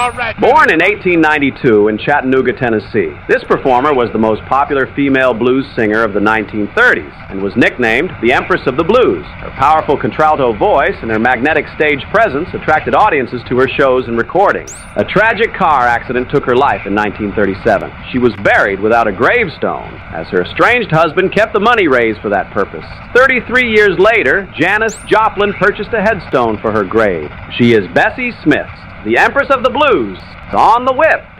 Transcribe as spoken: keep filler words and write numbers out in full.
All right. Born in eighteen ninety-two in Chattanooga, Tennessee, this performer was the most popular female blues singer of the nineteen thirties and was nicknamed the Empress of the Blues. Her powerful contralto voice and her magnetic stage presence attracted audiences to her shows and recordings. A tragic car accident took her life in nineteen thirty-seven. She was buried without a gravestone, as her estranged husband kept the money raised for that purpose. thirty-three years later, Janis Joplin purchased a headstone for her grave. She is Bessie Smith, the Empress of the Blues. It's on the whip.